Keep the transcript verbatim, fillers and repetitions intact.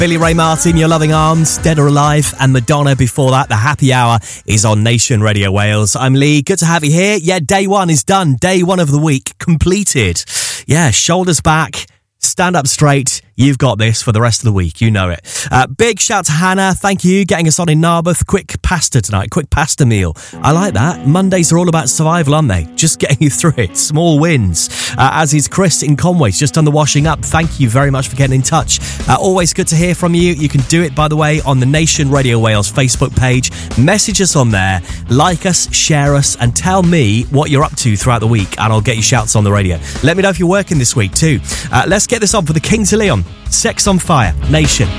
Billy Ray Martin, Your Loving Arms, Dead or Alive, and Madonna before that. The Happy Hour is on Nation Radio Wales. I'm Lee. Good to have you here. Yeah, day one is done. Day one of the week completed. Yeah, shoulders back, stand up straight. You've got this for the rest of the week. You know it. Uh, big shout to Hannah. Thank you. Getting us on in Narberth. Quick pasta tonight. Quick pasta meal. I like that. Mondays are all about survival, aren't they? Just getting you through it. Small wins. Uh, as is Chris in Conway. Just done the washing up. Thank you very much for getting in touch. Uh, always good to hear from you. You can do it, by the way, on the Nation Radio Wales Facebook page. Message us on there. Like us, share us, and tell me what you're up to throughout the week, and I'll get you shouts on the radio. Let me know if you're working this week too. Uh, let's get this on for the Kings of Leon. Sex on Fire, Nation.